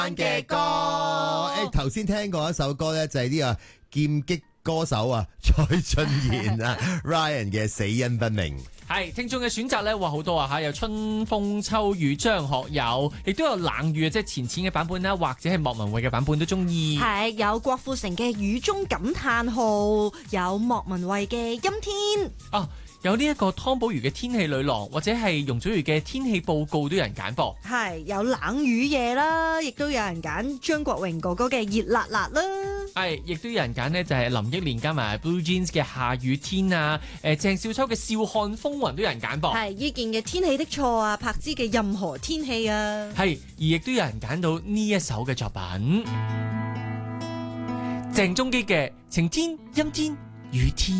嘅歌。頭先聽過一首歌咧，就係呢個劍擊歌手啊，蔡俊賢啊，Ryan 嘅死因不明。 係聽眾嘅選擇咧，話好多啊嚇，有春風秋雨張學友，亦都有冷雨即係淺淺嘅版本啦，或者係莫文蔚嘅版本都中意。 係有郭富城嘅雨中感嘆號，有莫文蔚嘅陰天。 啊，有呢一個湯寶如嘅天氣女郎，或者係容祖兒嘅天氣報告都有人揀噃。 係有冷雨夜啦，亦都有人揀張國榮哥哥嘅熱辣辣啦。 係，亦都有人揀呢，就係林憶蓮加埋 Blue Jeans 嘅下雨天啊，鄭少秋嘅笑看風雲都有人揀噃。 係伊健嘅天氣的錯啊，柏芝嘅任何天氣啊。 係，而亦都有人揀到呢一首嘅作品，鄭中基嘅晴天、陰天、雨天。